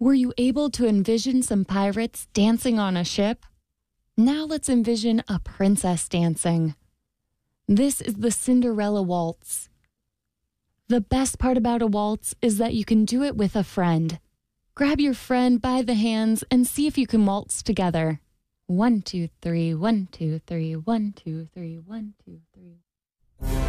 Were you able to envision some pirates dancing on a ship? Now let's envision a princess dancing. This is the Cinderella Waltz. The best part about a waltz is that you can do it with a friend. Grab your friend by the hands and see if you can waltz together. 1, 2, 3, 1, 2, 3, 1, 2, 3, 1, 2, 3.